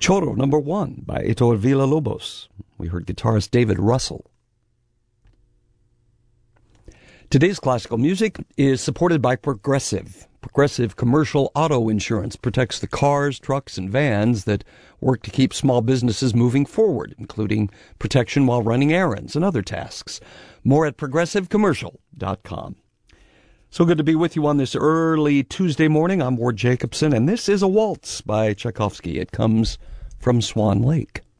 Choro, number 1, by Heitor Villa-Lobos. We heard guitarist David Russell. Today's classical music is supported by Progressive. Progressive Commercial Auto Insurance protects the cars, trucks, and vans that work to keep small businesses moving forward, including protection while running errands and other tasks. More at progressivecommercial.com. So good to be with you on this early Tuesday morning. I'm Ward Jacobson, and this is a waltz by Tchaikovsky. It comes from Swan Lake.